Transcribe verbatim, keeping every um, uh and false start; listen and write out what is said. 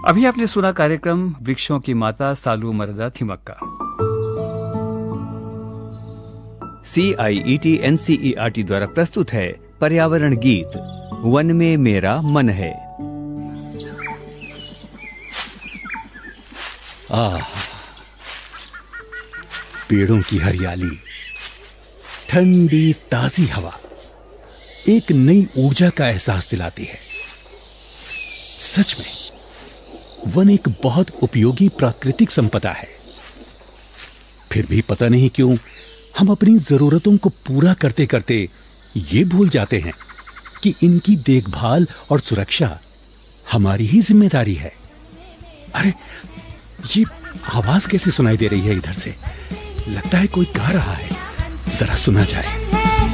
अभी आपने सुना कार्यक्रम वृक्षों की माता सालू मरदा थिमक्का। सी आई E T N C E R T द्वारा प्रस्तुत है पर्यावरण गीत वन में मेरा मन है। आह, पेड़ों की हरियाली, ठंडी ताजी हवा एक नई ऊर्जा का एहसास दिलाती है। सच में वन एक बहुत उपयोगी प्राकृतिक संपदा है। फिर भी पता नहीं क्यों हम अपनी जरूरतों को पूरा करते करते ये भूल जाते हैं कि इनकी देखभाल और सुरक्षा हमारी ही जिम्मेदारी है। अरे, ये आवाज कैसी सुनाई दे रही है इधर से? लगता है कोई गा रहा है। जरा सुना जाए।